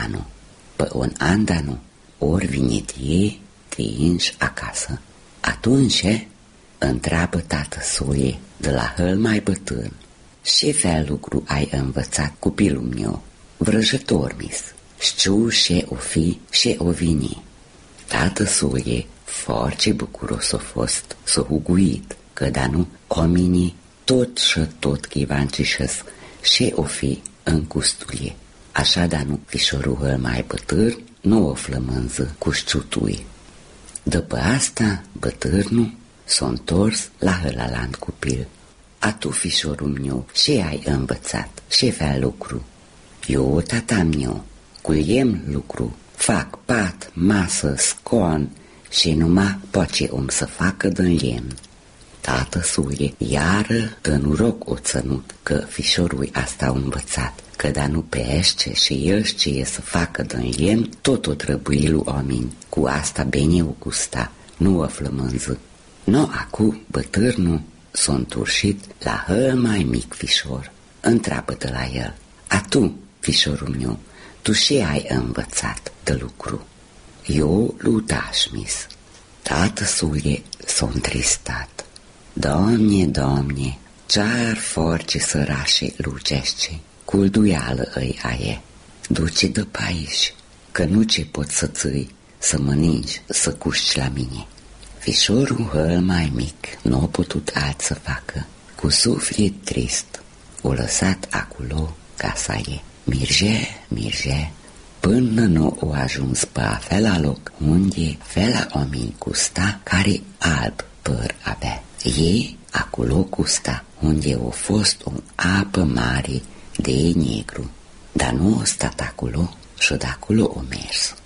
danu, pe un an danu, ori vinit ei triinși acasă. Atunci întreabă tatăsule de la hăl mai bătrân: ce fel lucru ai învățat copilul meu? Vrăjător mis, știu ce o fi și o vini. Tatăsule foarte bucuros a fost, s-a huguit, că danu oamenii tot și tot chivancișesc și o fi în custulie. Așa danu fișorul hăl mai bătrân nu o flămânză cu șciutui. După asta, bătrânul s-a întors la hălalant copil. A tu, fișorul meu, ce ai învățat? Ce fel lucru? Eu, tata meu, culiem lucru, fac pat, masă, scon și numai poate om să facă din lemn. Tatăsule iară de noroc o țănut că fișorul asta a învățat, că da nu pește și el știe să facă din lemn, tot o trebuie lui oameni. Cu asta bine o gusta, nu o flămânză. No, acu bătârnul s-a înturșit la hăl mai mic fișor. Întreabă de la el: a tu, fișorul meu, tu ce ai învățat de lucru? Eu ludașmis. Tatăsule s-a întristat. Doamne, Doamne, ce-ar force sărașe lucește, culduială îi aie. Duce de pe aici, că nu ce pot să ții, să mănânci, să cuști la mine. Fișorul hăl mai mic nu a putut alt să facă. Cu suflet trist, o lăsat acolo casa ei. Mirge, până nu o ajuns pe afela loc unde fela oameni gusta care alb păr avea. Ei acolo gusta unde a fost o apă mare de negru, dar nu a stat acolo și de acolo o mers.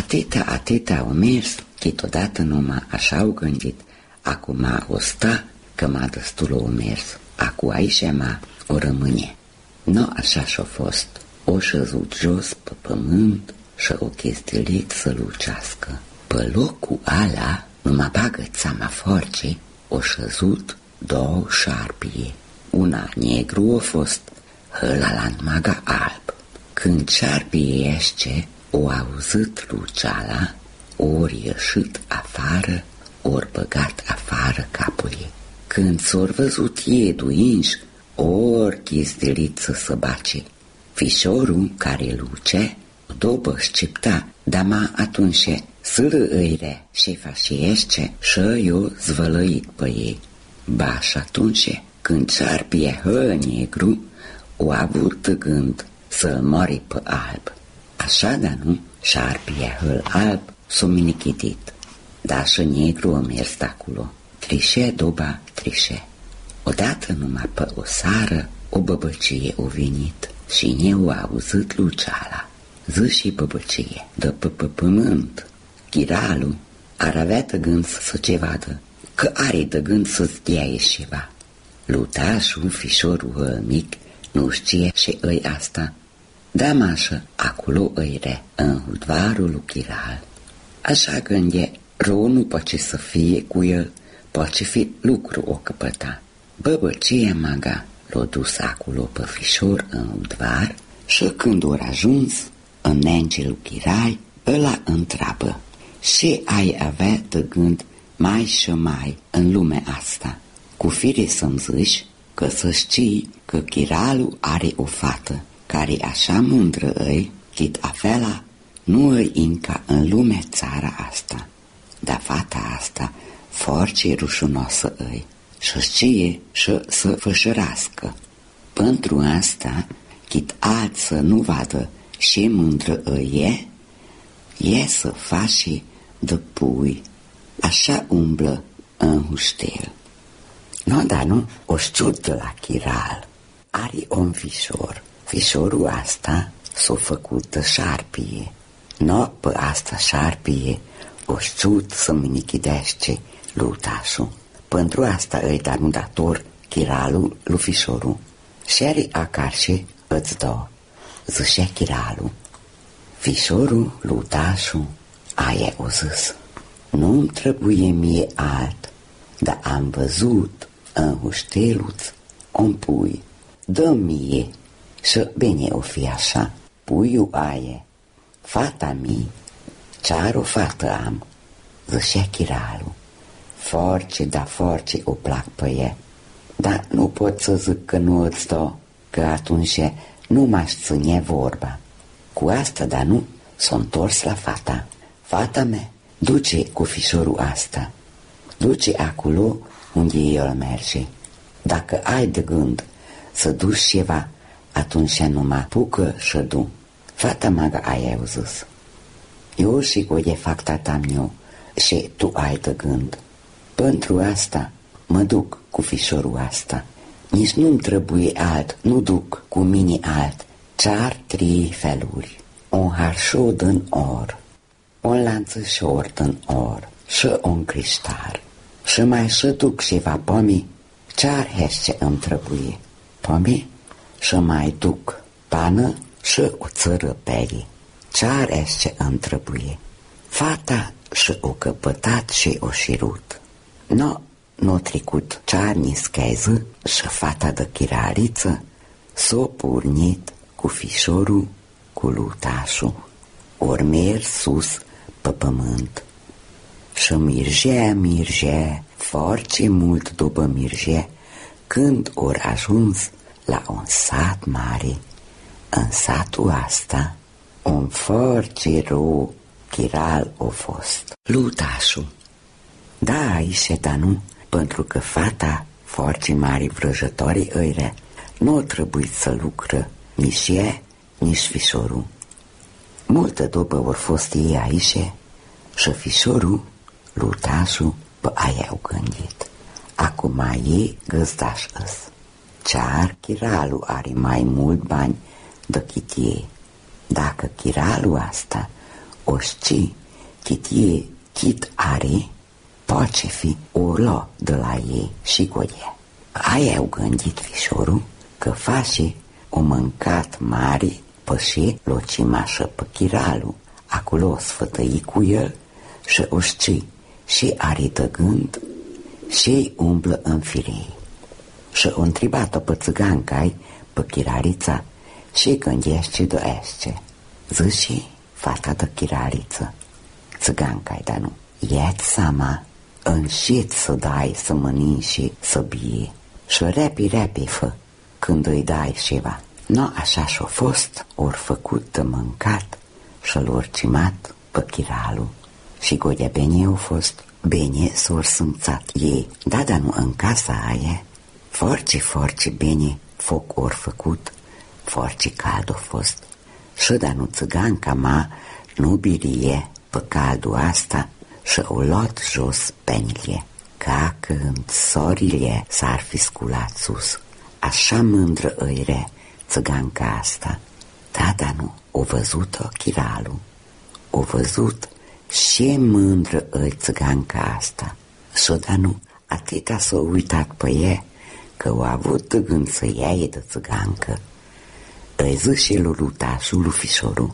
Atâta o mers, câteodată numai așa au gândit: acum o sta, că m-a destul o mers, acu aici o rămâne. Nu așa și-a fost. O șezut jos pe pământ și o chestilit să lucească. Pe locul ala, numai bagă țama force, o șezut două șarpie. Una negru a fost, hălalant maga alb. Când șarpie ește o auzit luceala, ori ieșit afară, ori băgat afară capul ei. Când s-or văzut ei duinși, ori chizdelit să se bace. Fișorul care luce, după scepta, dar atunci sâră îire și fașiește și eu zvălăit pe ei. Ba și atunci, când șarpie hăl negru, o avut gând să-l mori pe alb. Așa, dar nu, șarpie hăl alb s-o minichitit, dar și negru a mers acolo, trișe doba trișe. Odată numai pe o sară, o băbăcie o venit și eu a auzit luceala. Zi și băbăcie, de pe pământ, chiralul ar avea de gând să ce vadă, că are de gând să-ți dea ceva. Lutașul, fișorul hăl mic, nu știe și îi asta, da mașă, acolo îi în hudvarul lui chiral. Așa gânde, rău nu poate să fie cu el, poate fi lucru o căpăta. Băbăcie maga l-a dus acolo pe fișor în udvar și când o ajuns în nenge lui Chirai, ăla întreabă: ce ai avea de gând mai și mai în lumea asta? Cu fire să-mi zici că să știi că Chiralul are o fată care așa mândră îi, chit afela nu îi inca în lumea țara asta, dar fata asta foarte rușunoasă îi și știe și să fășărască. Pentru asta, chit alt să nu vadă ce mândră îi e să faci de pui, așa umblă în huștel. No, dar nu, o știut de la Chiral, are un fișor. Fișorul asta s-o făcut de șarpie. No, pe asta șarpie o știut să minichidește lutașul. Pentru asta îi da nu dator Chiralul lui fișorul. Și-ari acarce îți dă, zicea Chiralul. Fișorul, lutașul, aia o zis: nu-mi trebuie mie alt, dar am văzut în hușteluț un pui, dă mie. Și bine o fi așa, puiul aie Fata mi, ce-ar o fată am, zicea chiralul. Force o plac pe ea, dar nu pot să zic că nu îți dau, că atunci nu m-aș ține vorba. Cu asta, dar nu, s-o întors la fata. Fata mea, duce cu fișorul asta, duce acolo unde el merge. Dacă ai de gând să duci ceva, atunci nu mă apucă și du. Fata mea aia eu zis. Eu și goie fac tata meu și tu ai de gând. Pentru asta mă duc cu fișorul asta. Nici nu-mi trebuie alt, nu duc cu mine alt. Ce-ar 3 feluri. Un harșou din or, un lanțășor din or și un criștar. Și mai și duc ceva pomii, ce-ar ce îmi trebuie. Pomii și mai duc pană și o țără perii. Ce-ar ce îmi trebuie. Fata și o căpătat și o șirut. Nu trecut ce-ar scheză și fata de chiraliță s-o pornit cu fișorul, cu lutașul, ori mers sus pe pământ. Și mirgea, foarte mult după mirgea, când ori ajuns la un sat mare. În satul asta, un foarte rău chiral a fost. Lutașul. Da, aici, dar nu, pentru că fata foarte mari vrăjătorii ăia nu a trebuit să lucră nici ea, nici fișorul. Multă după ori fost ei aici și fișorul, lutașul, pe aia au gândit. Acum ei găzdaș îs. Ce-ar chiralul are mai mult bani decât ei. Dacă chiralul asta o știi chit are, poate fi o lua de la ei și goie. Aia au gândit fișorul că face o mâncat mare pe și locimașă pe chiralul. Acolo o sfătăi cu el și o știi și are de gând și umblă în firei. Și o întrebat-o pe țigancai, pe chiralița, și gândește de esce. Zice fata de chiraliță. Țigancai, dar nu. Ia-ți seama, înșit să dai să mănânci și să bie. Și repi fă când îi dai ceva. No, așa și-o fost, ori făcut de mâncat și l-or cimat pe chiralul. Și godea bine au fost, bine s-or sâmțat ei. Da, dar nu, în casa aia, foarte bine foc ori făcut, foarte cald a fost. Și da nu țiganca ma nu birie pe caldul asta și o luat jos penile, ca când sorile s-ar fi sculat sus. Așa mândră îi țiganca asta. Da, nu, o văzut-o chiralul, o văzut și mândră îi țiganca asta. Și da nu, atâta s-a uitat pe ea, că au avut de gând să iaie de țigancă. Îi zice lui lutașul, lui fișorul,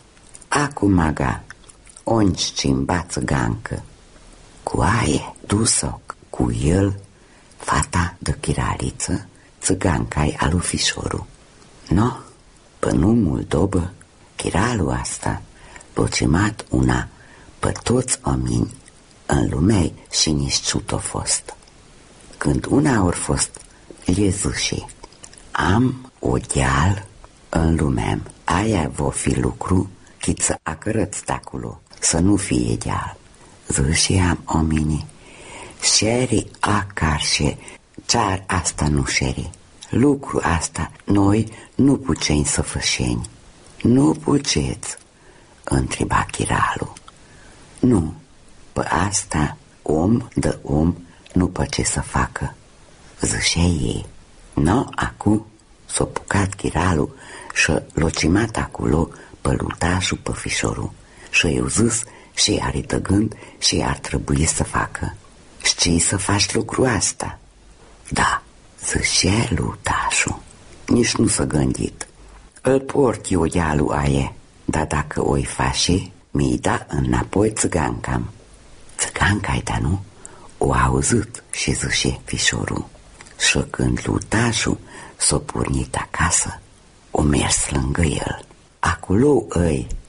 acum aga, onci cimba țigancă, cu aie dus-o cu el fata de chiraliță, țiganca-i a lui fișorul. No, până mult dobă, chiralul asta l-a cimat una pe toți oameni în lumea și nici ciut-o fost. Când una ori fost, le zice, am o deal în lumea, aia va fi lucru chit să acărăți de acolo, să nu fie deal. Zice am oamenii, șeri acarșe, cear asta nu șeri. Lucru asta noi nu putem să fășeni. Nu puteți, întreba chiralul. Nu, pe asta om de om nu poate să facă, zice ei. No, acu s-a pucat chiralul și l-a cimat acolo pe lutașul, pe fișorul. Și eu zis și are de gând și ar trebui să facă. Știi să faci lucru asta? Da, zice lutașul. Nici nu s-a gândit. Îl port eu dealul aia, dar dacă o-i face, mi-i da înapoi țigancam. Țiganca-i, dar nu, o auzit și zice fișorul. Și când lutașul s-a pornit acasă, o mers lângă el. Acolo îi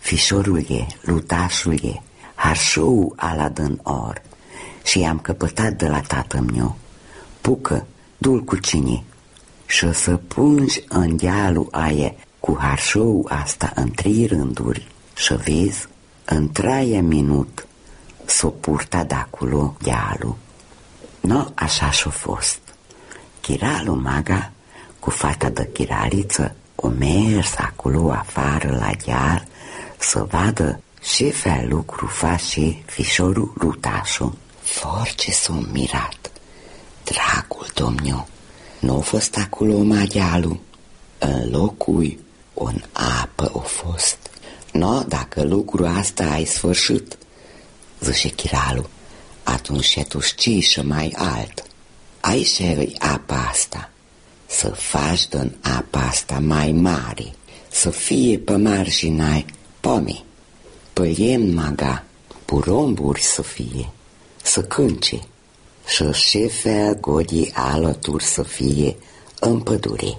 fișorul e, lutașul e, harșou ala dă-n or, și i-am căpătat de la tatăl meu. Pucă, du-l cu cine, și să pungi în dealul aie cu harșou asta în 3 rânduri și vezi, în 3 minut s-o purta de acolo dealul. No, așa și-a fost. Chiralul maga cu fata de chiraliță o mers acolo afară la deal să vadă ce fel lucru face fișorul lutașul. Force s-o mirat. Dragul domnul, nu a fost acolo magialul, în locul în apă a fost. No, dacă lucrul asta ai sfârșit, zice chiralul, atunci tu știi și mai alt. Aici e apa asta, să faci din apa asta mai mare, să fie pe marginea pomii, pe lemn maga, puromburi să fie, să cânce, și ce fel godii alături să fie în pădure.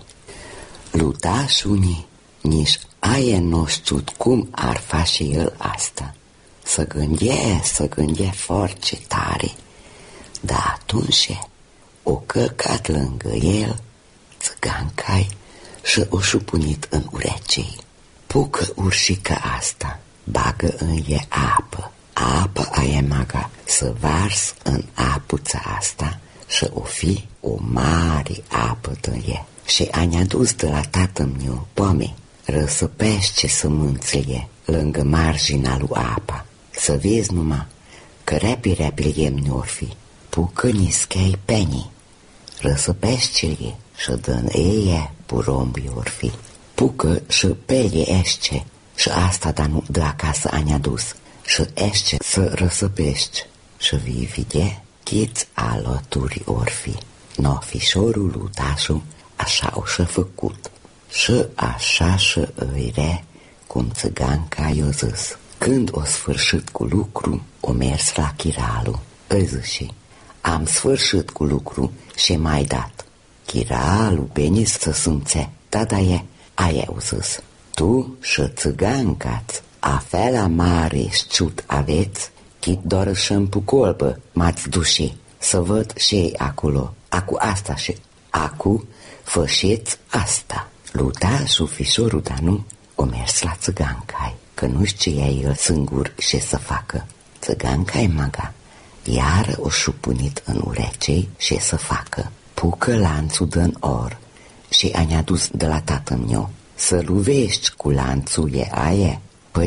Lutașunii nici aia nu știut cum ar face el asta. Să gândea foarte tare, dar atunci o călcat lângă el țăgancai și o șupunit în urecei. Pucă urșica asta, bagă în e apă, apa aia maga să vars în apuța asta și o fi o mare apă de e. Și a-ne adus de la tatăl meu pome, răsăpește sămânțele lângă marginea lui apa. Să vezi numai că repi lemni or fi, pucă nischei penii, răsăpește-le și dă-n eie porombii or fi. Pucă și pelie ește și asta da nu de acasă a-ne adus și ește să răsăpești și vii vide chiți alături or fi. No, fișorul lutașul așa o și-a făcut și așa și îire cum țăganca i-o zis. Când o sfârșit cu lucru, o mers la chiralul. Îi zice, am sfârșit cu lucru și mai dat. Chiralul bine să simțe, da e, aia o zis. Tu și țăganca-ți, afela mare șciut aveți, chit doar și-n colbă m-ați duși, să văd și acolo, acu asta și acu fășeți asta. Lutașul fișorul Danu o mers la țăgancai, că nu știa el singur ce să facă. Țăgancai maga iară o șupunit în urecei ce să facă. Pucă lanțul din or și a-ne adus de la tatăl meu. Să luvești cu lanțul e aie pe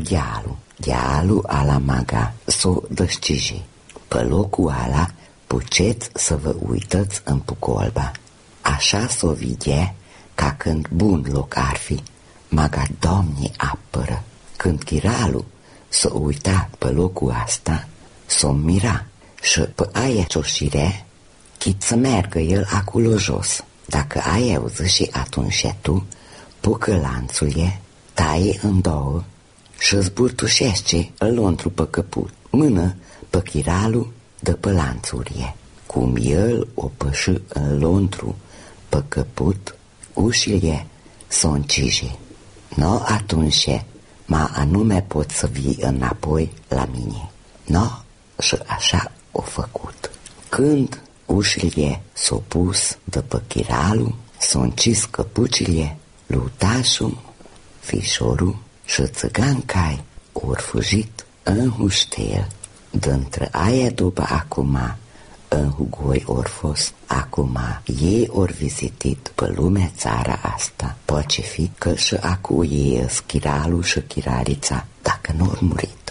dealul ala maga s-o dășciji. Pe locul ala puceți să vă uități în pucolba. Așa s-o vide ca când bun loc ar fi, maga domnii apără. Când chiralul s-o uita pe locul asta, s-o mira și pe aia cioșire, chit să meargă el acolo jos. Dacă ai auzit și atunci tu, pucă lanțulie, taie în două și zburtușește lontru pe căput, mână pe chiralul de pe lanțurie. Cum el o păși în lontru pe căput, ușile s-o încije. No, atunci, ma anume pot să vii înapoi la mine. No, și așa o făcut. Când ușile s-o pus de pe chiralul, s-o încis căpucile, lutașul, fișorul și țăgancai ori fugit în huștel, dintre aia după acum, în hugoi ori fost, acum ei ori vizitit pe lumea țara asta, poate fi că și acu ei chiralul și chiralița, dacă nu ori murit.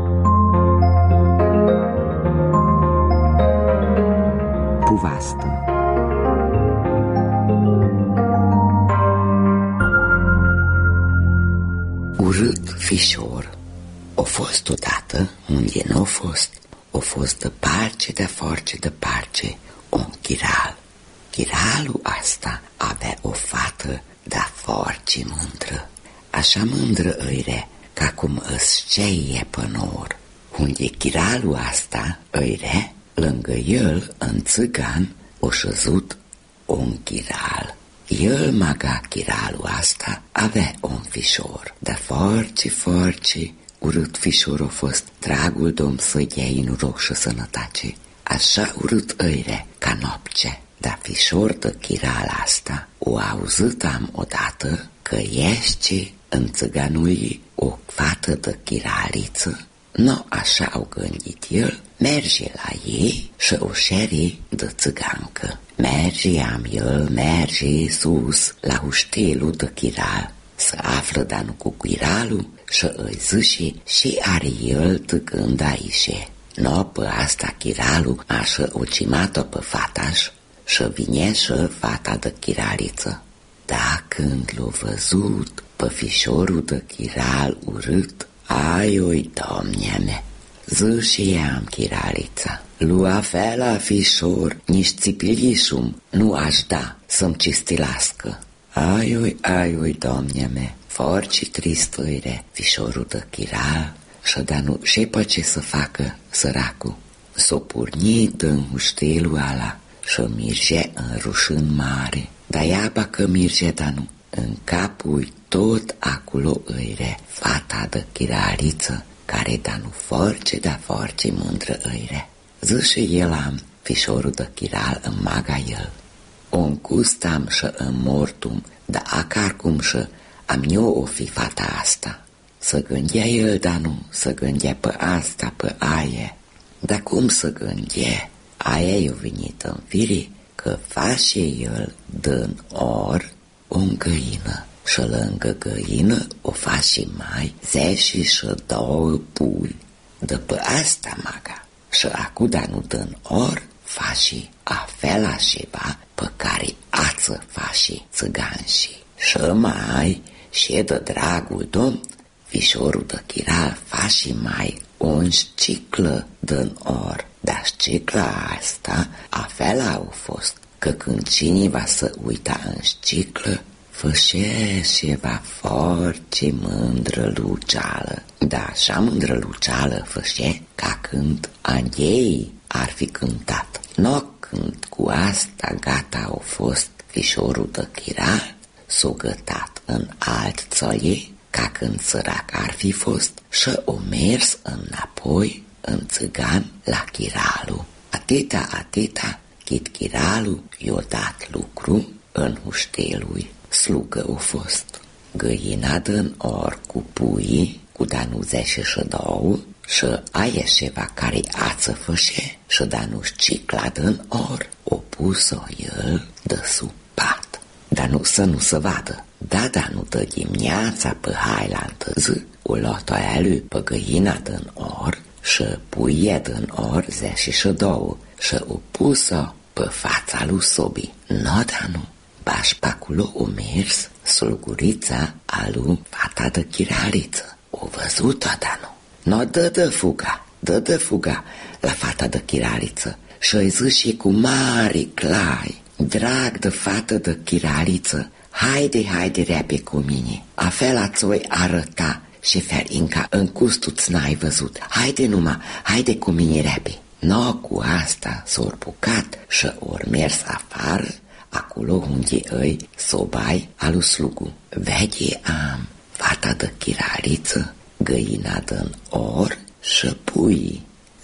Puvastă. Urât fișor, o fost odată unde n-o fost, o fost de force de parce, un chiral. Chiralul asta avea o fată de-a force mândră, așa mândră îire, ca cum îți ceie pe nor. Unde chiralul asta îire, lângă el, în țigan, o șezut un chiral. El, maga chiralul asta, avea un fișor, dar foarte urât fișor a fost, dragul domn să-i dea noroc și sănătate. Așa urât îire ca noapte, dar fișor de chiral asta o auzit am odată că ești în țăganului o fată de chiraliță. Nu așa au gândit el, merge la ei și o șeri de țăgancă. Merge sus la huștelul de chiral, să află danu cu chiralul și îi zice și are el tăcând aici. No, pe asta chiralul așa o cimat-o pe fata-și și vine și fata de chiraliță. Da, când l-a văzut pe fișorul de chiral urât, ai, Doamne mea, zice i-am chiralița, lua fela fișor, nici țipilișum nu aș da să-mi cistilască. Ai, Doamne mea, foarte tristăire fișorul de chiral și da nu șepă ce să facă săracul. S-o porni din huștelul ala și mirge în rușân mare, dar iaba că mirge, dar nu. În capul tot acolo îire fata de chiraliță, care da nu foarte mândră îire. Zice el am fișorul de chiral în maga el. O gustam și în mortum, dar acar cum și am eu o fi fata asta. Să gândea el, dar nu, să gândea pe asta, pe aia. Dar cum să gândea? Aia i-a venit în fire că face el din or o găină și lângă găină o face mai 12 pui. De pe asta maga și acu da nu din or face afela ceva pe care ață face țăganșii. Și mai și de dragul domn fișorul de chiral face mai un ciclă din or, dar cicla asta afela au fost că când cineva să uita în ciclă, fășea ceva foarte mândră luceală. Da, așa mândră luceală fășea ca când an ei ar fi cântat. No, când cu asta gata au fost fișorul de chiral, s-o gătat în alt țălie, ca când sărac ar fi fost, și o mers înapoi în țăgan la chiralul. Atâta, chit chiralul i-o dat lucru în huștelui, slugă o fost. Găina din or cu puii, cu danu 12 și aia ceva care ață fășe și danu cicla din or, o pus-o el de sub pat. Dar nu se vadă. Da, nu de dimineața pe hailantă zi, o luat aia lui pe găina din or și puie din or 12 și o pusă pe fața lui sobii. No, da nu, baș pe acolo o mers slugurița a lui fata de chiraliță. O văzut-o, da nu. No, dă fuga la fata de chiraliță și îi zice cu mari clai: drag de fată de chiraliță, haide repede cu mine, afela ți-o arăta și ferinca în custul-ți n-ai văzut. Haide cu mine repede. No, cu asta s-o bucat și ori mers afară, acolo unde îi sobai alu slugu. Vede am fata de chiraliță, găina din or și pui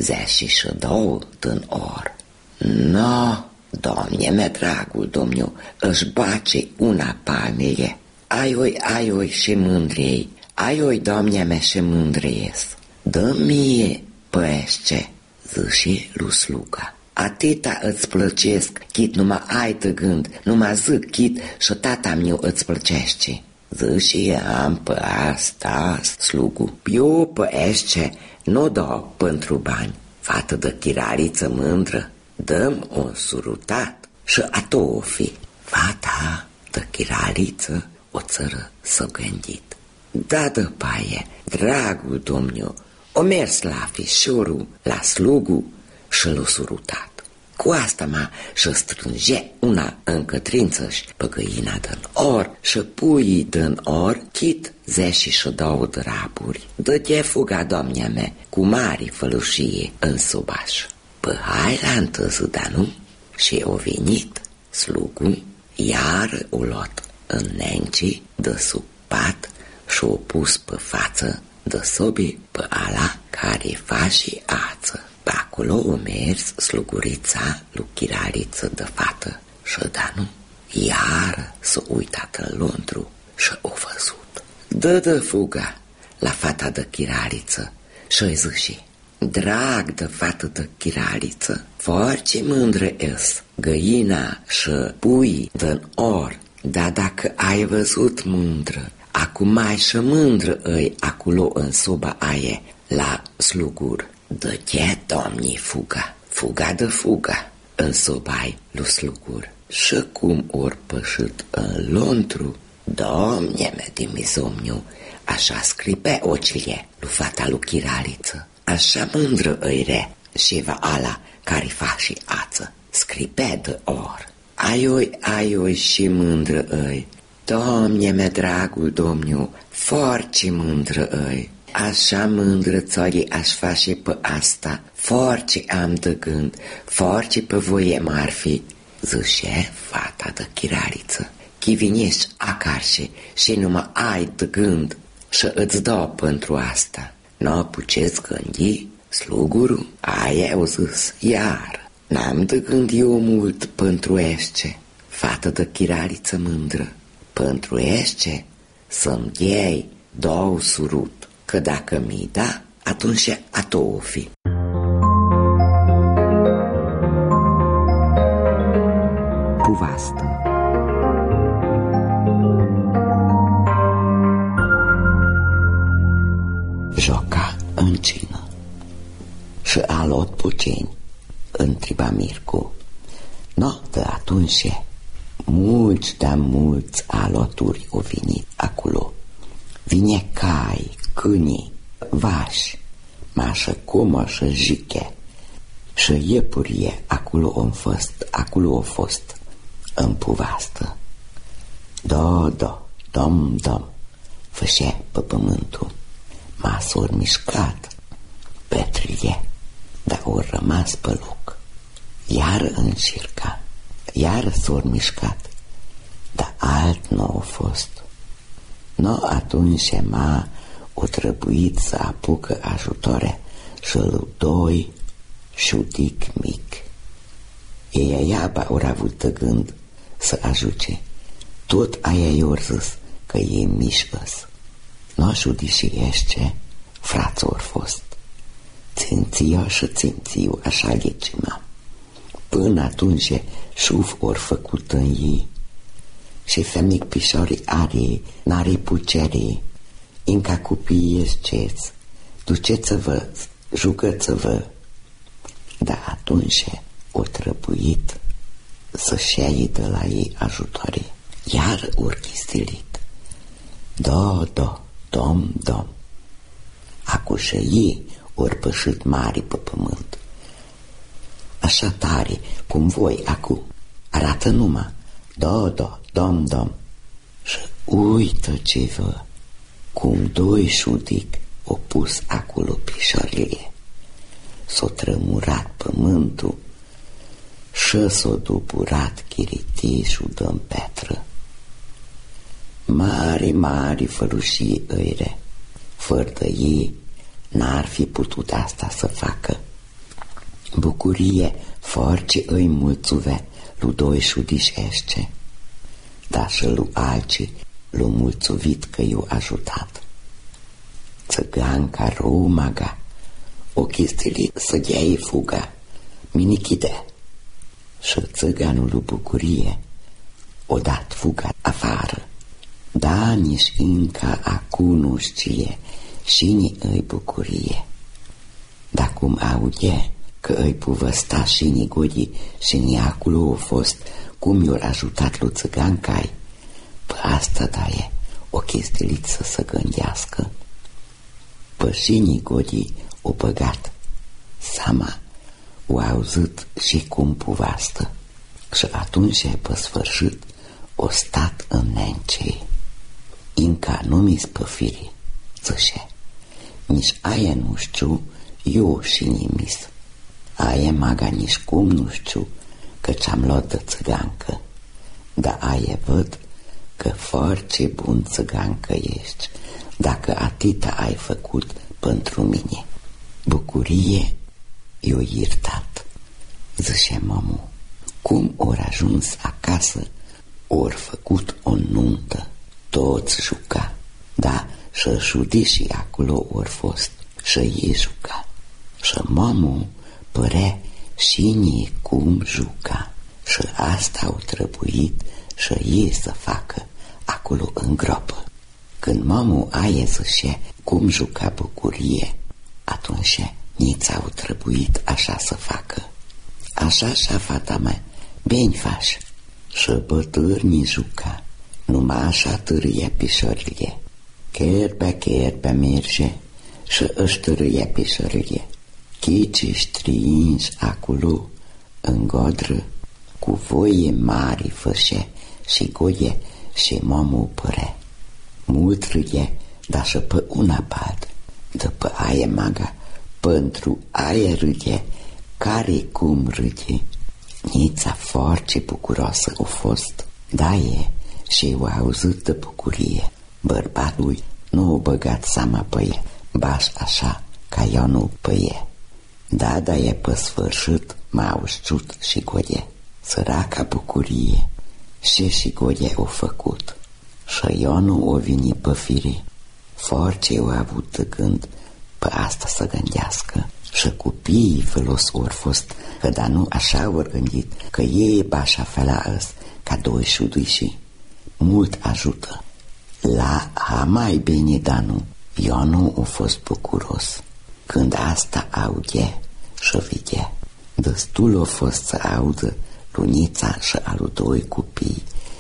12 din or. No, Doamne mea, dragul domniu, își bace una palmele. Ai, și mândrei. Ai, Doamne mea, și mândreies. Dă mie păiește, zice lui sluga. Atâta îți plăcesc, chit numai ai de gând, numai zic chit și tata meu îți plăcește. Zice am pe asta, slugu. Eu păiește nu dau pentru bani. Fată de chiraliță mândră, dăm un surutat și ato o fi. Fata de chiraliță o țără s-o gândit. Da, dă paie, dragul domniu, o mers la fișorul, la slugu și l-o surutat. Cu asta și strânge una în cătrință-și pe găina din or și puii din or, chit 12 drapuri. Dă-te fuga, Doamnea mea, cu mari fălușie în subaș. Pe hailantă zi, da nu? Și o venit slugul, Iar o luat în nenci de sub pat și o pus pe față de sobi pe ala care fa și ață. Pe acolo o mers slugurița lui Chiraliță de fată și Danu iar s-a uitat în lontru și o văzut. Dă fuga la fata de Chiraliță și-i zice: drag de fată de Chiraliță, foarte mândră es, găina și pui din or, dar dacă ai văzut mândră, acum mai și mândră îi acolo în soba aie la slugur. Dă-te, domnii, fuga de fuga în sobai lui slugur. Și cum ori pășit în lontru, Doamne-me din mizomniu, așa scripe ocile lui fata lui Chiraliță. Așa mândră îi re și va ala care fa și ață, scripe de or. Aioi și mândră îi, Doamne-me dragul domniu, foarte mândră îi. Așa mândră țorii aș face pe asta, foarte am de gând, foarte pe voie m-ar fi, zice fata de Chiraliță. Chivinești acarșe și numai ai de gând și îți dau pentru asta. N-o puceți gândi, slugurul, aia au zis, iar, n-am de gând eu mult pentru esce, fată de Chiraliță mândră, pentru esce să-mi iei 2 surut, că dacă mi-i da, atunci a-to o fi. Puvastă. Joca în cină și a luat puceni, întriba Mircu. De atunci mulți aloturi au venit acolo. Vine cai, câini, vași, mașă, comă și jiche și iepurie acolo au fost în puvastă. Dom, fășea pe pământul. S-au mișcat petrile, dar au rămas pe loc. Iar încirca, iar s-au mișcat, dar alt nu a fost. Atunci o trebuit să apucă ajutoare și lui 2 șudic mic. Ei iaba ori avut de gând să ajuce. Tot aia i-or zis că ei mișcă-s. Șudi și ește, frați ori fost. Țințiu, așa ghecima. Până atunci șuf ori făcut în ei. Și femic pișorii are, n-are pucere, înca copiii esceți, duceți-vă, jucăți-vă. Dar atunci o trebuit să-și iei de la ei ajutoare. Iar ori chistilit. Dom. Acu și ei ori pășit mari pe pământ. Așa tare cum voi acu arată numai dom. Și uită ce cum 2 șudic o pus acolo pișorile. S-o trămurat pământul și s-o dupurat chiritișul de-n petră. Mari fărușii îire, fără de ei n-ar fi putut asta să facă. Bucurie force îi mulțuve lui 2 șudișește, dar și lui alții l-au mulțuvit că i-au ajutat. Țăganca Romaga o chistilit să dea-i fuga, minichide, și țăganul lui Bucurie o dat fuga afară. Da, nici încă acu nu știe și-ni îi Bucurie. Dar cum aude că îi puvăsta și-ni Godi și-ni acolo a fost cum i-or ajutat lui țăgancai, pe asta daie o chestilit să se gândească. Pe și-ni Godi o băgat seama, o auzit și cum puvastă și atunci pe sfârșit o stat în nencei. Înca nu mi spăfiri, zice, nici aia nu știu, eu și nimis. Aia maga nici cum nu știu, că ce-am luat de țăgancă. dar aia văd că foarte bun țăgan că ești, dacă atâta ai făcut pentru mine. Bucurie i-o iertat, zice mamă. Cum ori ajuns acasă, ori făcut o nuntă, toți juca, da, și și acolo ori fost, și ei juca. Și mamă părea și nie cum juca, și asta au trebuit și ei să facă acolo în groapă. Când mamă aia zicea cum juca Bucurie, atunci nici au trebuit așa să facă. Așa și-a fata mea, bine faci. Și bătârnii juca, numai așa târâia pișorile. Cherpea merge și își târâia pișorile. Chicii strinși acolo, în godră, cu voie mari fășe și goie și mamă părea. Mult râie, dar și pe una bad, după aia maga, pentru aia râie, care cum râie. Nița foarte bucuroasă a fost, da e, și o auzit de bucurie. Bărbatul nu o băgat seama pe ea, baș așa ca eu nu pe ea. Da e pe sfârșit m-a aușciut și goie. Săraca Bucurie și goie o făcut. Și eu nu o vini pe fire. Foarte o avut de gând pe asta să gândească. Și copiii felos ori fost, că da nu așa ori gândit, că ei bașa fela ăs, ca doi și mult ajută. La a mai bine, da nu, eu nu o fost bucuros. Când asta aude și vede, destul o fost să audă Lunița și alu doi copii,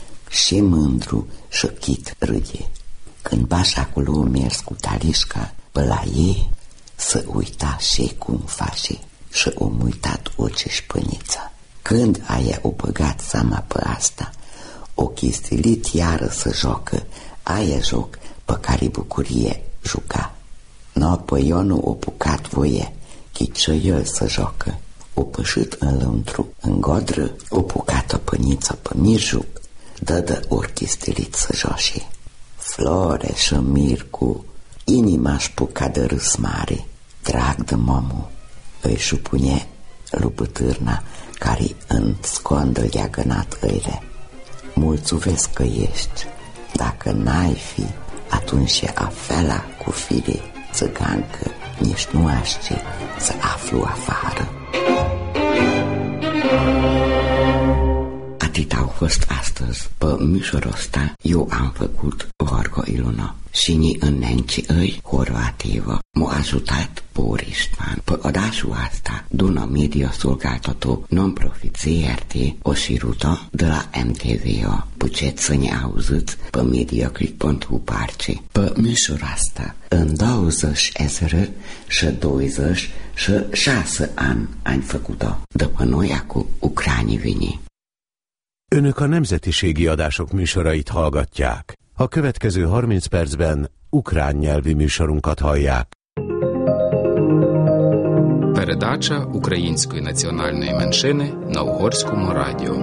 și mândru și chit râde. Când bașa acolo mers cu Talișca, pe la ei, să uita și cum face și om uitat orice șpânița. Când aia o băgat seama pe asta, o chistilit iară să joacă aia joc pe care Bucurie juca. No, pe eu nu o pucat voie, chit și el să joacă. O pășit înăuntru, în godră, o pucat-o păniță pe mirjuc, dă ori chistilit să joace. Flore și Mircu, inima-și puca de râs mare, drag de mamă, îi șupune lupătârna care în scondă i-a gănat îile. Mulțumesc că ești, dacă n-ai fi, atunci afela cu fire țăgancă, nici nu așce să aflu afară. Atât au fost astăzi, pe mișorul ăsta, eu am făcut Gorgo Iluna și ni în nenci îi horvativă m-a ajutat Porișman. Pe odașul asta, Duna Media Sulgatotu non-profit CRT o șiruto de la MTV-o. Puceți să ne auziți pe mediaclick.hu parce. Pe mișorul asta, în 20 ezeră și 20 și 6 ani făcut-o. După noi acum ucranii vini. Önök a nemzetiségi adások műsorait hallgatják. A következő 30 percben ukrán nyelvi műsorunkat hallják. Передача української національної меншини на Угорському радіо.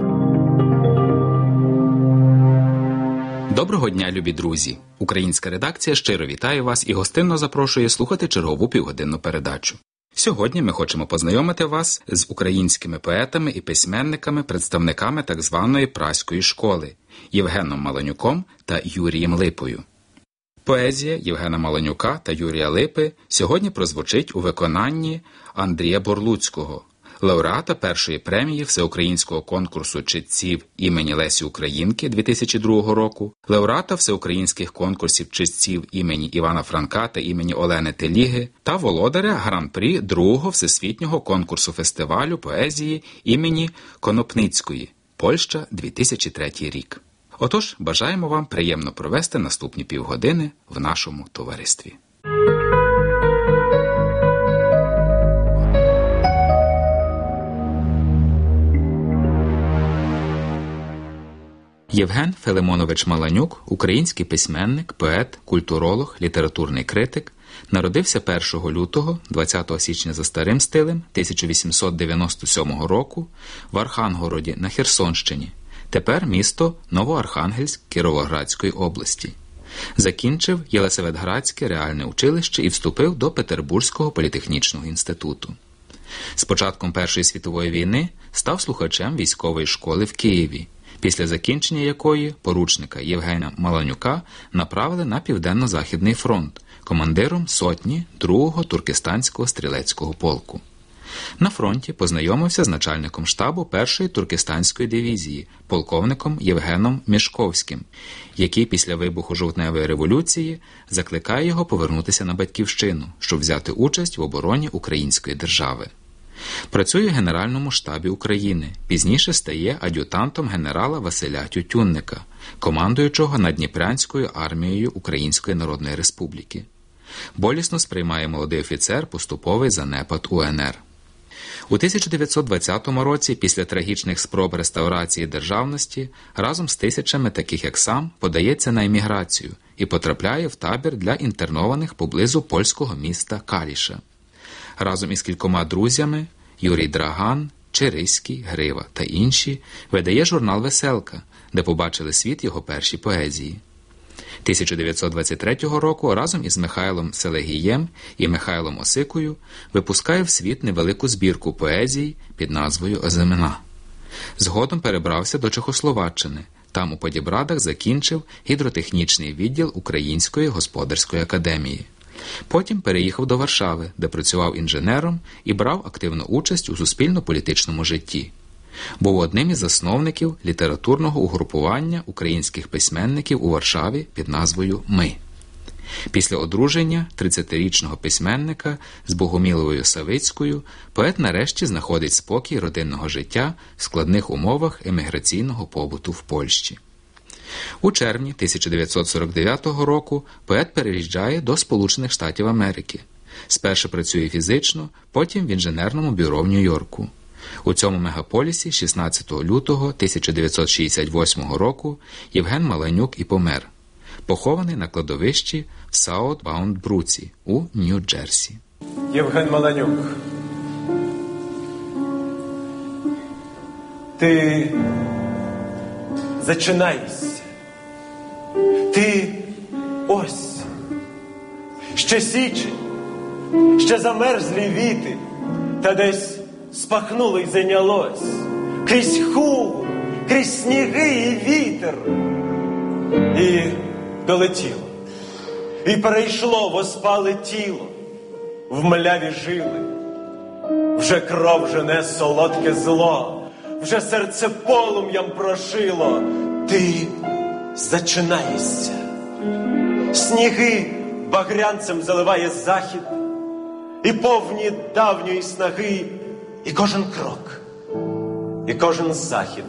Доброго дня, любі друзі! Українська редакція щиро вітає вас і гостинно запрошує слухати чергову півгодинну передачу. Сьогодні ми хочемо познайомити вас з українськими поетами і письменниками, представниками так званої Праської школи Євгеном Маланюком та Юрієм Липою. Поезія Євгена Маланюка та Юрія Липи сьогодні прозвучить у виконанні Андрія Борлуцького, лауреата першої премії Всеукраїнського конкурсу читців імені Лесі Українки 2002 року, лауреата всеукраїнських конкурсів читців імені Івана Франка та імені Олени Теліги та володаря гран-прі другого всесвітнього конкурсу фестивалю поезії імені Конопницької, Польща, 2003 рік. Отож, бажаємо вам приємно провести наступні півгодини в нашому товаристві. Євген Филимонович Маланюк – український письменник, поет, культуролог, літературний критик, народився 1 лютого, 20 січня за старим стилем 1897 року в Архангороді на Херсонщині, Тепер місто Новоархангельськ Кіровоградської області. Закінчив Єлисаветградське реальне училище і вступив до Петербурзького політехнічного інституту. З початком Першої світової війни став слухачем військової школи в Києві, після закінчення якої поручника Євгена Маланюка направили на Південно-Західний фронт командиром сотні 2-го Туркестанського стрілецького полку. На фронті познайомився з начальником штабу 1-ї Туркестанської дивізії, полковником Євгеном Мішковським, який після вибуху Жовтневої революції закликає його повернутися на батьківщину, щоб взяти участь в обороні української держави. Працює в Генеральному штабі України, пізніше стає ад'ютантом генерала Василя Тютюнника, командуючого Надніпрянською армією Української Народної Республіки. Болісно сприймає молодий офіцер поступовий занепад УНР. У 1920 році, після трагічних спроб реставрації державності, разом з тисячами таких як сам, подається на еміграцію і потрапляє в табір для інтернованих поблизу польського міста Каліша. Разом із кількома друзями – Юрій Драган, Чириський, Грива та інші – видає журнал «Веселка», де побачили світ його перші поезії. 1923 року разом із Михайлом Селегієм і Михайлом Осикою випускає в світ невелику збірку поезій під назвою «Озимина». Згодом перебрався до Чехословаччини. Там у Подібрадах закінчив гідротехнічний відділ Української господарської академії. Потім переїхав до Варшави, де працював інженером і брав активну участь у суспільно-політичному житті. Був одним із засновників літературного угрупування українських письменників у Варшаві під назвою «Ми». Після одруження 30-річного письменника з Богоміловою Савицькою поет нарешті знаходить спокій родинного життя в складних умовах еміграційного побуту в Польщі. У червні 1949 року поет переїжджає до Сполучених Штатів Америки. Спершу працює фізично, потім в інженерному бюро в Нью-Йорку. У цьому мегаполісі 16 лютого 1968 року Євген Маланюк і помер, похований на кладовищі в Саут-Баунд-Бруці у Нью-Джерсі. Євген Маланюк, ти зачинайся. Ти ось, ще січень, ще замерзлі віти, та десь спахнуло й зайнялось, крізь хул, крізь сніги і вітер. І долетіло, і перейшло в оспале тіло, в мляві жили. Вже кров жене солодке зло, вже серце полум'ям прошило. Ти зачинаєшся. Сніги багрянцем заливає захід, і повні давньої снаги, і кожен крок, і кожен захід.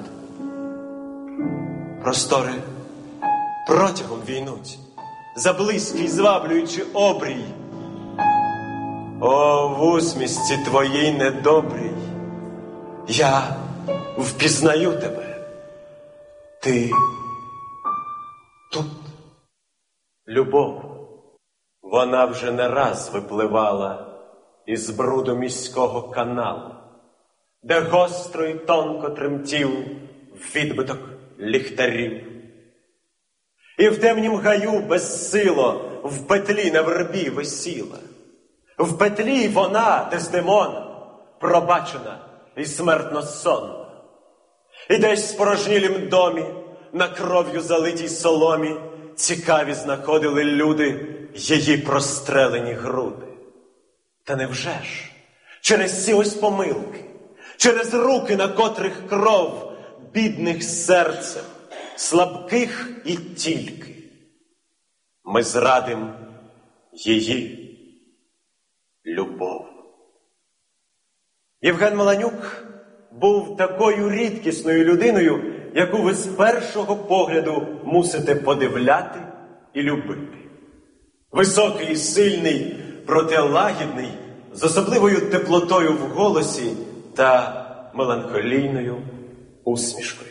Простори протягом війнуть, за близький зваблюючи обрій. О, в усмішці твоїй недобрій я впізнаю тебе. Ти тут. Любов, вона вже не раз випливала із бруду міського каналу, де гостро й тонко тремтів відбиток ліхтарів. І в темнім гаю безсило в петлі на вербі висіла. В петлі вона, Дездемона, пробачена і смертно сонна. І десь в спорожнілім домі, на кров'ю залитій соломі, цікаві знаходили люди її прострелені груди. Та невже ж через ці ось помилки, через руки, на котрих кров, бідних серцем, слабких і тільки, ми зрадим її любов? Євген Маланюк був такою рідкісною людиною, яку ви з першого погляду мусите подивляти і любити. Високий і сильний, проте лагідний, з особливою теплотою в голосі та меланхолійною усмішкою.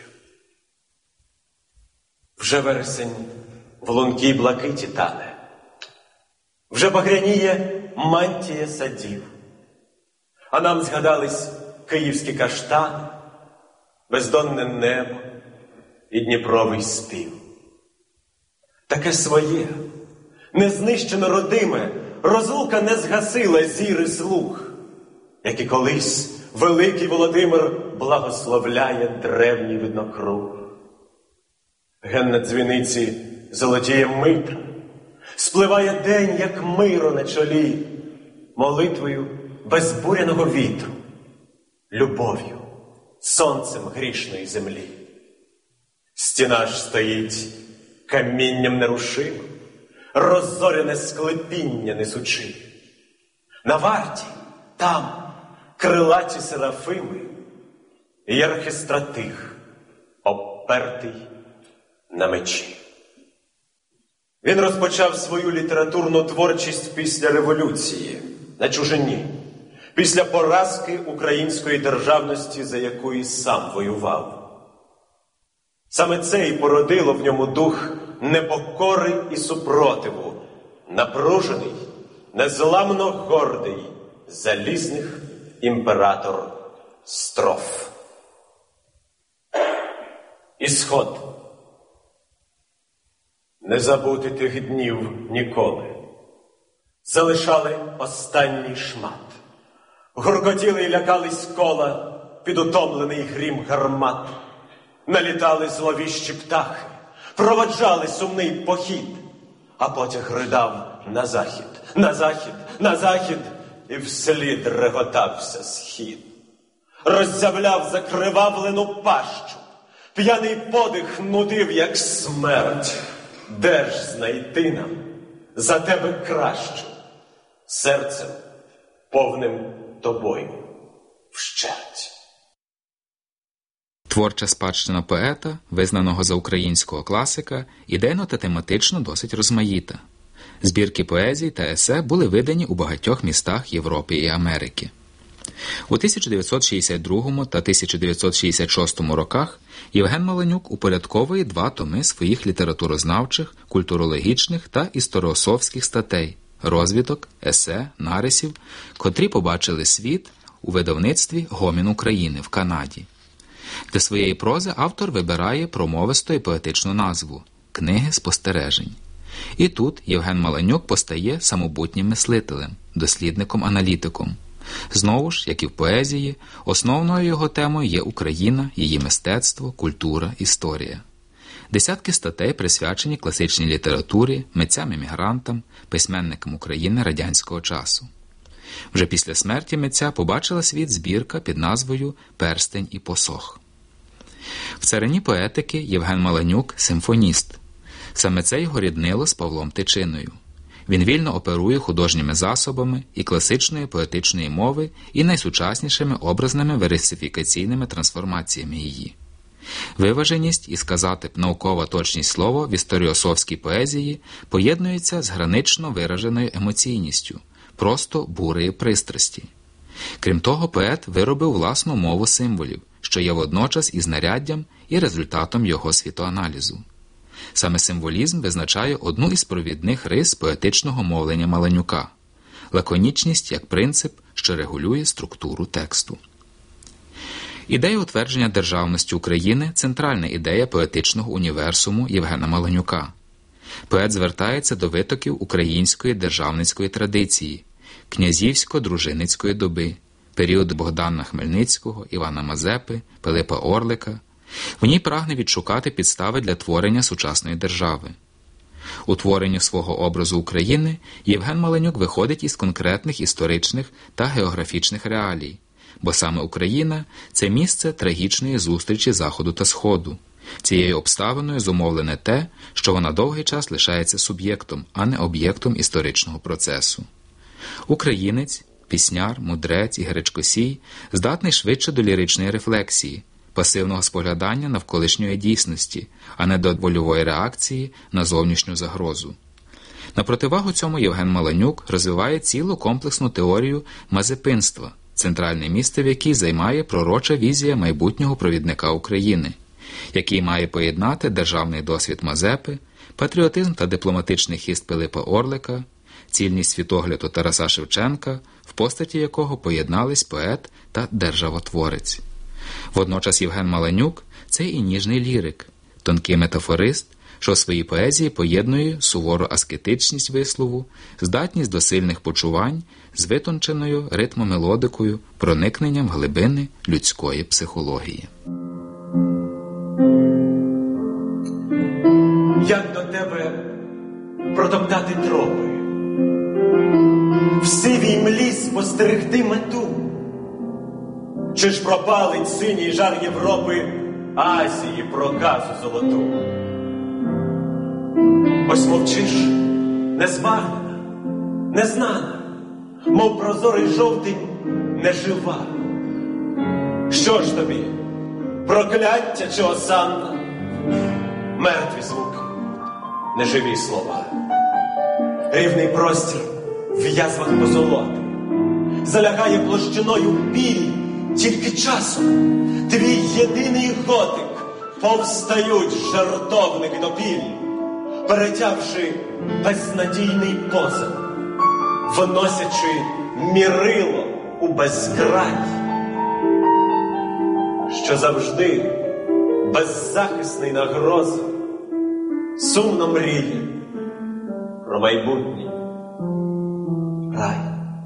Вже вересень в лункій блакиті тане, вже багряніє мантія садів, а нам згадались київські каштани, бездонне небо, і Дніпровий спів. Таке своє, незнищено родиме, розлука не згасила зіри слух, як і колись великий Володимир благословляє древній виднокруг. Ген на дзвіниці золотіє митра, спливає день, як миро на чолі, молитвою безбуряного вітру, любов'ю, сонцем грішної землі. Стіна ж стоїть камінням нерушимим, роззоряне склепіння несучи. На варті там крилаті серафими і архистратиг, обпертий на мечі. Він розпочав свою літературну творчість після революції, на чужині, після поразки української державності, за яку і сам воював. Саме це і породило в ньому дух непокори і супротиву, напружений, незламно гордий, залізних імператор строф. Ісход. Не забути тих днів ніколи. Залишали останній шмат. Гуркотіли й лякались кола під утомлений грім гармат. Налітали зловіщі птахи, проводжали сумний похід, а потяг ридав на захід, на захід, на захід, і вслід реготався схід. Роззявляв закривавлену пащу, п'яний подих нудив, як смерть. Де ж знайти нам за тебе кращу, серцем повним тобою вщерть? Творча спадщина поета, визнаного за українського класика, ідейно та тематично досить розмаїта. Збірки поезій та есе були видані у багатьох містах Європи і Америки. У 1962 та 1966 роках Євген Маленюк упорядковує 2 томи своїх літературознавчих, культурологічних та історіософських статей «Розвідок», есе, нарисів, котрі побачили світ у видавництві «Гомін України» в Канаді. Для своєї прози автор вибирає промовисту і поетичну назву «Книги спостережень». І тут Євген Маленюк постає самобутнім мислителем, дослідником-аналітиком. Знову ж, як і в поезії, основною його темою є Україна, її мистецтво, культура, історія. Десятки статей присвячені класичній літературі, митцям-емігрантам, письменникам України радянського часу. Вже після смерті митця побачила світ збірка під назвою «Перстень і посох». В царині поетики Євген Маленюк – симфоніст. Саме це його ріднило з Павлом Тичиною. Він вільно оперує художніми засобами і класичної поетичної мови, і найсучаснішими образними версифікаційними трансформаціями її. Виваженість і, сказати б, наукова точність слова в історіософській поезії поєднується з гранично вираженою емоційністю, просто бурею пристрасті. Крім того, поет виробив власну мову символів, що є водночас і знаряддям, і результатом його світоаналізу. Саме символізм визначає одну із провідних рис поетичного мовлення Маленюка – лаконічність як принцип, що регулює структуру тексту. Ідея утвердження державності України – центральна ідея поетичного універсуму Євгена Маленюка. Поет звертається до витоків української державницької традиції, князівсько-дружиницької доби, періоду Богдана Хмельницького, Івана Мазепи, Пилипа Орлика. В ній прагне відшукати підстави для творення сучасної держави. У творенні свого образу України Євген Маленюк виходить із конкретних історичних та географічних реалій, бо саме Україна – це місце трагічної зустрічі Заходу та Сходу. Цією обставиною зумовлене те, що вона довгий час лишається суб'єктом, а не об'єктом історичного процесу. Українець, пісняр, мудрець і гречкосій здатний швидше до ліричної рефлексії, пасивного споглядання навколишньої дійсності, а не до вольової реакції на зовнішню загрозу. На противагу цьому Євген Маленюк розвиває цілу комплексну теорію мазепинства, центральне місце в якій займає пророча візія майбутнього провідника України, який має поєднати державний досвід Мазепи, патріотизм та дипломатичний хист Пилипа Орлика, цільність світогляду Тараса Шевченка, в постаті якого поєднались поет та державотворець. Водночас Євген Маленюк – це і ніжний лірик, тонкий метафорист, що в своїй поезії поєднує сувору аскетичність вислову, здатність до сильних почувань з витонченою ритмомелодикою, проникненням глибини людської психології. Як до тебе протоптати тропи, в сивій млі спостерегти мету, чи ж пропалить синій жар Європи Азії проказу золоту? Ось мовчиш, незбагнена, незнана, мов прозорий жовтень, нежива. Що ж тобі, прокляття чи осанна? Мертві звуки, неживі слова. Рівний простір в язвах позолоти. Залягає площиною біль, тільки часом твій єдиний готик повстають жертовники до піль, перетявши безнадійний позов, вносячи мірило у безкрай, що завжди беззахисний на грози сумно мріє про майбутній рай.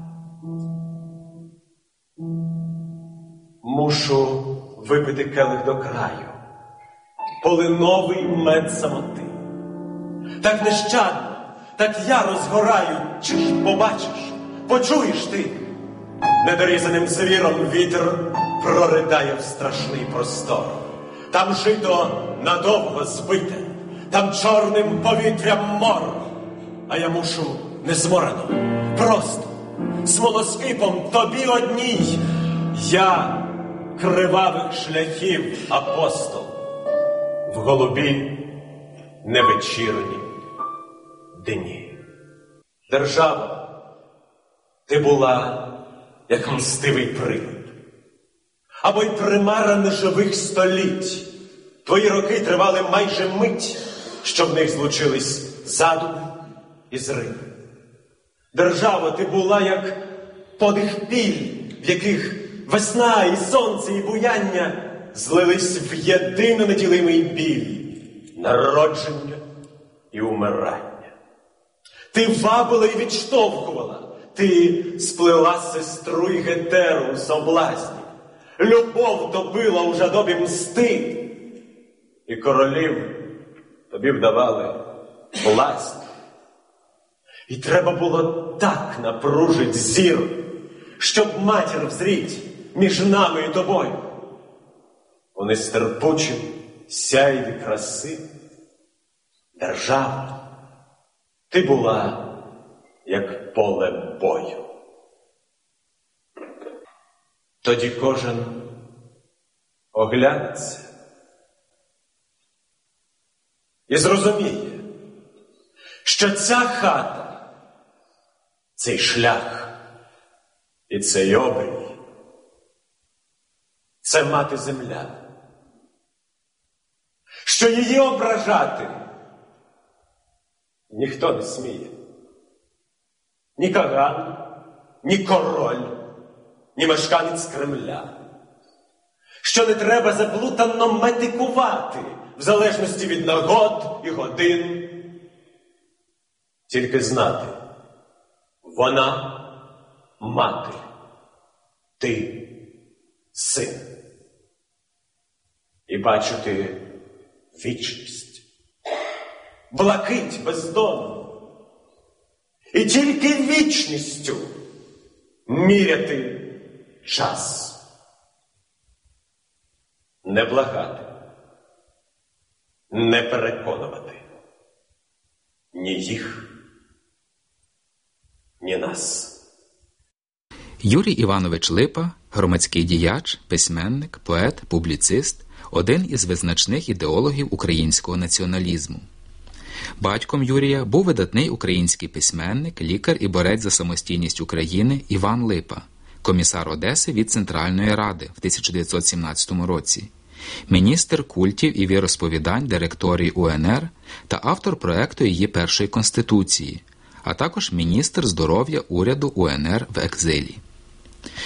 Мушу випити келих до краю, полиновий мед самоти. Так нещадно, так яро згораю, чи ж побачиш, почуєш ти? Недорізаним звіром вітер проридає в страшний простор. Там жито надовго збите, там чорним повітрям мор. А я мушу незморено, просто, смолоскипом тобі одній. Я кривавих шляхів апостол, в голубі невечірні дні. Держава, ти була, як мстивий привид, або й примара неживих століть. Твої роки тривали майже мить, що в них злучились задуми і зриви. Держава, ти була, як подих піль, в яких весна і сонце і буяння злились в єдино неділимий біль народження і умирання. Ти вабила і відштовхувала, ти сплела сестру й гетеру в соблазні, любов добила у жадобі мсти, і королів тобі вдавали власні. І треба було так напружить зір, щоб матір взріть між нами і тобою. У нестерпучім сяйві краси держава, ти була, як поле бою. Тоді кожен оглянеться і зрозуміє, що ця хата, цей шлях і цей обрій – це мати земля, що її ображати ніхто не сміє. Ні Каган, ні король, ні мешканець Кремля. Що не треба заплутано метикувати в залежності від нагод і годин. Тільки знати, вона мати, ти син. І бачити вічність, блакить бездонну. І тільки вічністю міряти час. Не благати, не переконувати ні їх, ні нас. Юрій Іванович Липа – громадський діяч, письменник, поет, публіцист, один із визначних ідеологів українського націоналізму. Батьком Юрія був видатний український письменник, лікар і борець за самостійність України Іван Липа, комісар Одеси від Центральної Ради в 1917 році, міністр культів і віросповідань директорії УНР та автор проекту її першої конституції, а також міністр здоров'я уряду УНР в екзилі.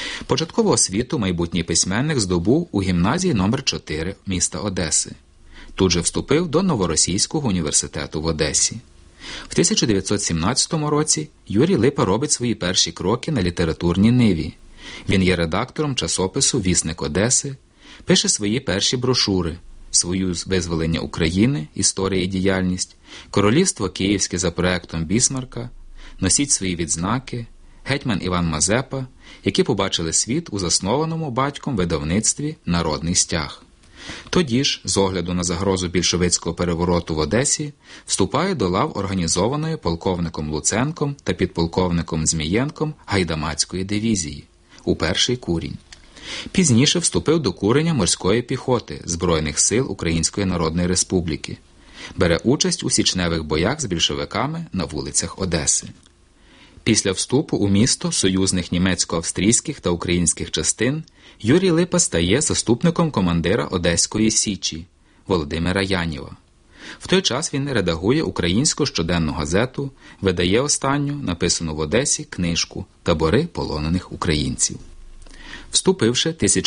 Початкову освіту майбутній письменник здобув у гімназії номер 4 міста Одеси. Тут же вступив до Новоросійського університету в Одесі. В 1917 році Юрій Липа робить свої перші кроки на літературній ниві. Він є редактором часопису «Вісник Одеси», пише свої перші брошури «Союз визволення України. Історія і діяльність», «Королівство Київське за проектом Бісмарка», «Носіть свої відзнаки», «Гетьман Іван Мазепа», які побачили світ у заснованому батьком видавництві «Народний стяг». Тоді ж, з огляду на загрозу більшовицького перевороту в Одесі, вступає до лав організованої полковником Луценком та підполковником Змієнком Гайдамацької дивізії у перший курінь. Пізніше вступив до курення морської піхоти Збройних сил Української Народної Республіки. Бере участь у січневих боях з більшовиками на вулицях Одеси. Після вступу у місто союзних німецько-австрійських та українських частин Юрій Липа стає заступником командира Одеської Січі Володимира Яніва. В той час він редагує українську щоденну газету, видає останню, написану в Одесі, книжку «Табори полонених українців». Вступивши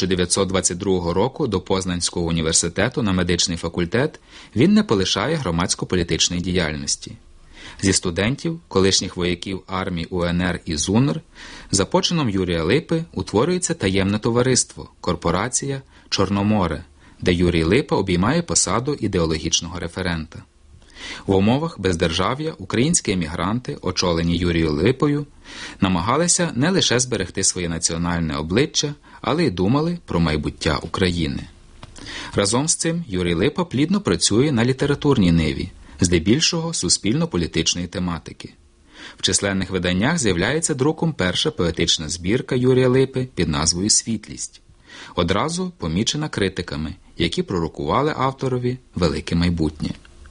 1922 року до Познанського університету на медичний факультет, він не полишає громадсько-політичної діяльності. Зі студентів, колишніх вояків армій УНР і ЗУНР, за почином Юрія Липи утворюється таємне товариство, корпорація «Чорноморе», де Юрій Липа обіймає посаду ідеологічного референта. В умовах бездержав'я українські емігранти, очолені Юрієм Липою, намагалися не лише зберегти своє національне обличчя, але й думали про майбуття України. Разом з цим Юрій Липа плідно працює на літературній ниві, здебільшого суспільно-політичної тематики. В численних виданнях з'являється друком перша поетична збірка Юрія Липи під назвою «Світлість», одразу помічена критиками, які пророкували авторові велике майбутнє.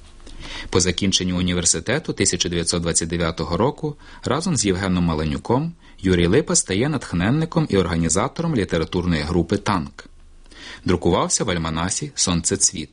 По закінченню університету 1929 року разом з Євгеном Маланюком Юрій Липа стає натхненником і організатором літературної групи «Танк». Друкувався в альманасі «Сонцецвіт».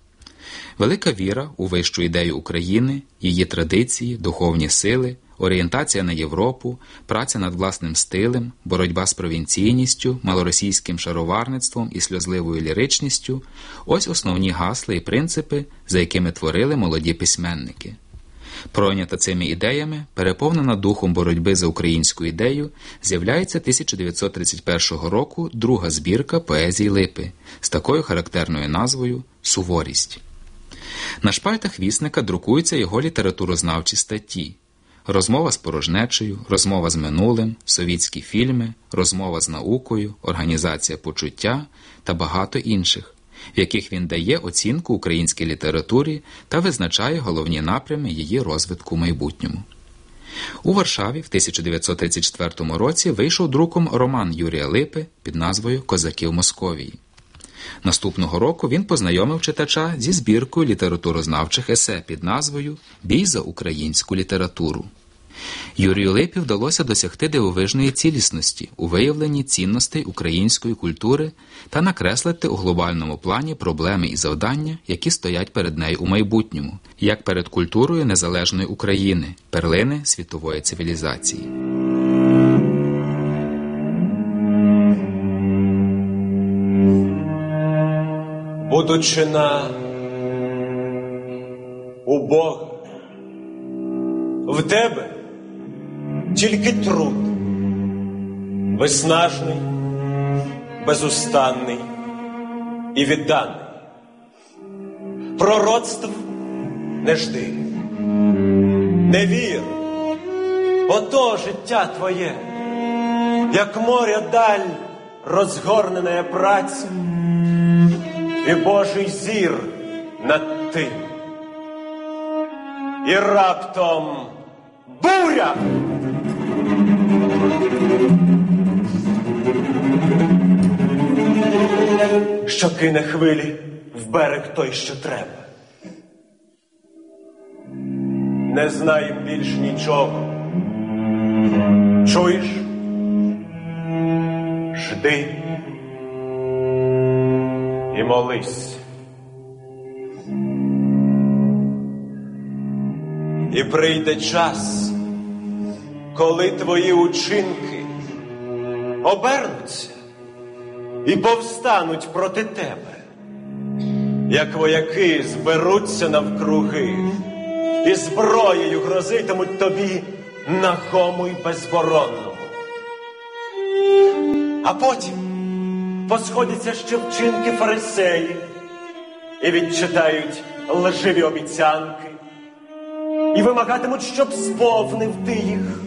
Велика віра у вищу ідею України, її традиції, духовні сили, орієнтація на Європу, праця над власним стилем, боротьба з провінційністю, малоросійським шароварництвом і сльозливою ліричністю – ось основні гасла і принципи, за якими творили молоді письменники. Пройнята цими ідеями, переповнена духом боротьби за українську ідею, з'являється 1931 року друга збірка поезії Липи з такою характерною назвою «Суворість». На шпальтах «Вісника» друкуються його літературознавчі статті: «Розмова з порожнечею», «Розмова з минулим», «Совітські фільми», «Розмова з наукою», «Організація почуття» та багато інших, в яких він дає оцінку українській літературі та визначає головні напрями її розвитку в майбутньому. У Варшаві в 1934 році вийшов друком роман Юрія Липи під назвою «Козаки в Московії». Наступного року він познайомив читача зі збіркою літературознавчих есе під назвою «Бій за українську літературу». Юрію Липі вдалося досягти дивовижної цілісності у виявленні цінностей української культури та накреслити у глобальному плані проблеми і завдання, які стоять перед нею у майбутньому, як перед культурою незалежної України, перлини світової цивілізації. Будучи на у Бога, в тебе тільки труд, виснажний, безустанний і відданий. Пророцтв не жди, не вір, ото життя твоє, як моря даль розгорнене праця, і Божий зір над тим. І раптом буря! Що кине хвилі в берег той, що треба. Не знаєм більш нічого. Чуєш? Жди і молись. І прийде час, коли твої учинки обернуться і повстануть проти тебе. як вояки зберуться навкруги і зброєю грозитимуть тобі нагому й безборонному. А потім посходяться ще вчинки фарисеїв і відчитають лживі обіцянки і вимагатимуть, щоб сповнив ти їх.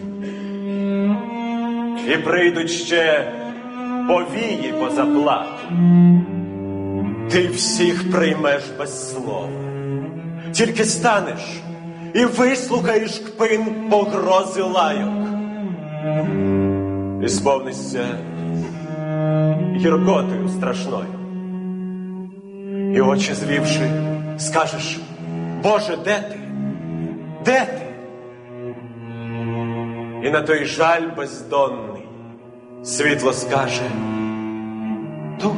І прийдуть ще повії по заплату. Ти всіх приймеш без слова. Тільки станеш і вислухаєш кпин погрози лайок. І сповнишся гіркотою страшною. І очі звівши, скажеш: Боже, де ти? Де ти? І на той жаль бездонний світло скаже: тут.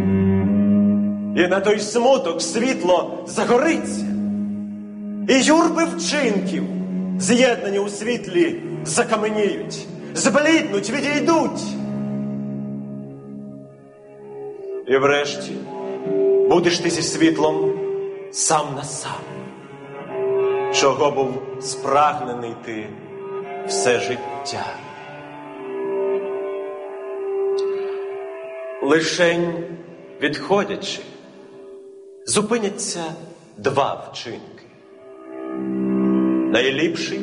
І на той смуток світло загориться. І юрби вчинків, з'єднані у світлі, закаменіють, збліднуть, відійдуть. І врешті будеш ти зі світлом сам на сам, чого був спрагнений ти все життя. Лишень відходячи, зупиняться два вчинки. Найліпший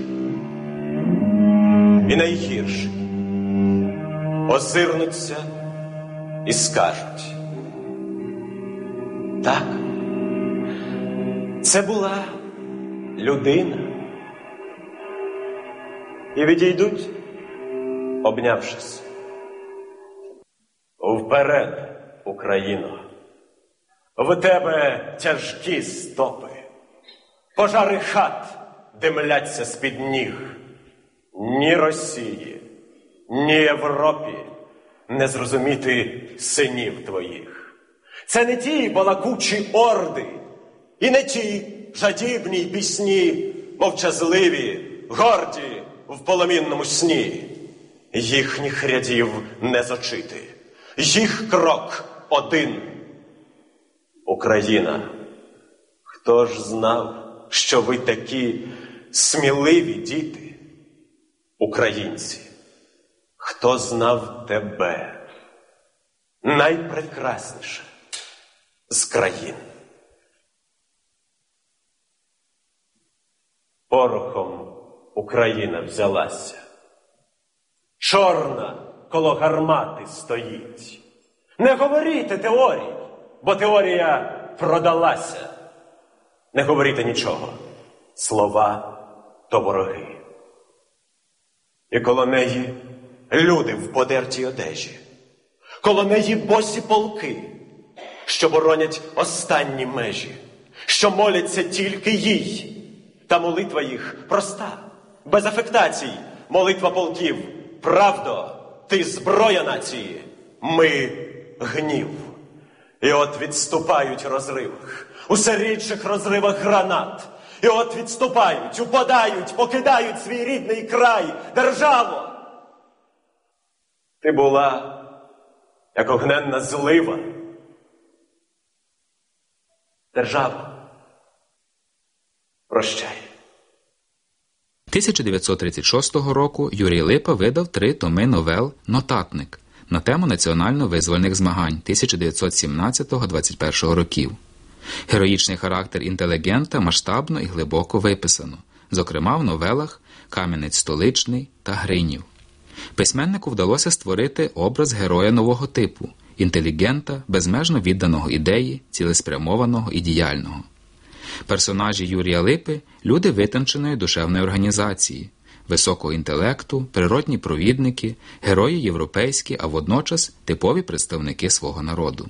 і найгірший. Озирнуться і скажуть: так, це була людина. І відійдуть, обнявшись. Вперед, Україно! В тебе тяжкі стопи, пожари хат димляться з-під ніг. Ні Росії, ні Європі не зрозуміти синів твоїх. Це не ті балакучі орди, і не ті жадібні й пісні, мовчазливі, горді в полум'яному сні. Їхніх рядів не зочити, їх крок один. Україна, хто ж знав, що ви такі сміливі діти, українці? Хто знав тебе, найпрекрасніше з країн? Порохом Україна взялася, чорна коло гармати стоїть. Не говоріть теорій, бо теорія продалася. Не говоріть нічого, слова то вороги. І коло неї люди в подертій одежі, коло неї босі полки, що боронять останні межі, що моляться тільки їй. Та молитва їх проста, без афектацій. Молитва полків: правдо, ти зброя нації, ми гнів. І от відступають у розривах, усе рідших розривах гранат. І от відступають, упадають, покидають свій рідний край, державу. Ти була, як огненна злива. Держава, прощай. 1936 року Юрій Липа видав 3 томи новел «Нотатник» на тему національно-визвольних змагань 1917-21 років. Героїчний характер інтелігента масштабно і глибоко виписано, зокрема в новелах «Кам'янець-Столичний» та «Гринів». Письменнику вдалося створити образ героя нового типу, інтелігента, безмежно відданого ідеї, цілеспрямованого і діяльного. Персонажі Юрія Липи – люди витонченої душевної організації, високого інтелекту, природні провідники, герої європейські, а водночас типові представники свого народу.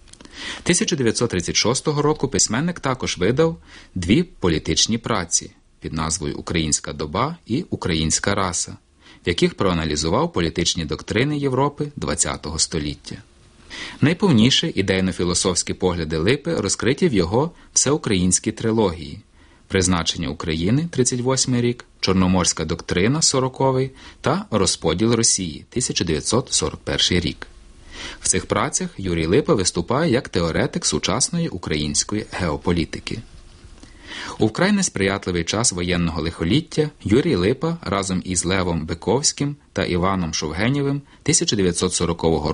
1936 року письменник також видав 2 політичні праці під назвою «Українська доба» і «Українська раса», в яких проаналізував політичні доктрини Європи ХХ століття. Найповніші ідейно-філософські погляди Липи розкриті в його всеукраїнській трилогії «Призначення України» 38 рік, «Чорноморська доктрина» 40 та «Розподіл Росії» 1941 рік. В цих працях Юрій Липа виступає як теоретик сучасної української геополітики. У вкрай несприятливий час воєнного лихоліття Юрій Липа разом із Левом Биковським та Іваном Шовгенєвим 1940 року